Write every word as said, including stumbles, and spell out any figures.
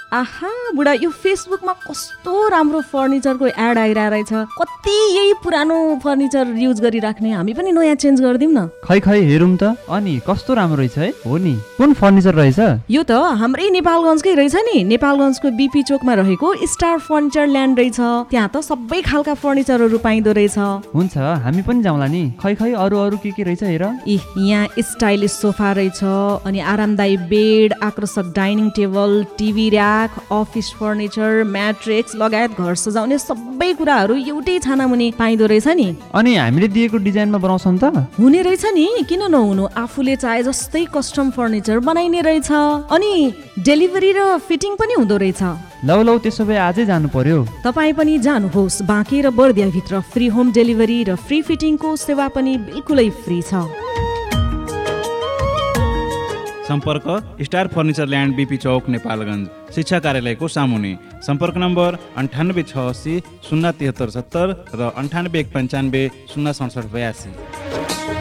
आहा बुढा यो फेसबुकमा कस्तो राम्रो फर्निचरको एड आइरहेको रहेछ। कति यही पुरानो फर्निचर युज गरिराख्ने, हामी पनि नयाँ चेन्ज गरिदिउँ न। खै खै हेरौँ त। अनि कस्तो राम्रो रहेछ है। हो नि, कुन फर्निचर रहेछ? यो त हाम्रै नेपालगञ्जकै रहेछ नि। नेपालगञ्जको बिपी चोकमा रहेको स्टार फर्निचर ल्यान्ड रहेछ। त्यहाँ त सबै खालका फर्निचरहरू पाइँदो रहेछ। हुन्छ, हामी पनि जाउँला नि। खै खै अरू अरू के के रहेछ हेर। इ यहाँ स्टाइलिस सोफा रहेछ, अनि आरामदायी बेड, आकर्षक dining table, TV rack, office furniture, म्याट्रेक्स लगायत घर सजाउने सबै कुराहरू एउटै छानामुनि पाइँदो रहेछ नि। अनि हामीले दिएको डिजाइनमा बनाउँछन् त? हुने रहेछ नि, किन नहुनु। आफूले चाहे जस्तै कस्टम फर्निचर बनाइने रहेछ। अनि डेलिभरी र फिटिङ पनि हुँदो रहेछ। लौ लौ त्यसो भए आजै जानु पर्यो। तपाईँ पनि जानुहोस्। बाँके र बर्दियाभित्र फ्री होम डेलिभरी र फ्री फिटिङको सेवा पनि बिल्कुलै फ्री छ। सम्पर्क स्टार फर्निचर ल्यान्ड बिपी चौक नेपालगञ्ज, शिक्षा कार्यालयको सामुने। सम्पर्क नम्बर अन्ठानब्बे छ असी शून्य तिहत्तर सत्तर र अन्ठानब्बे एक पन्चानब्बे शून्य सडसठ बयासी।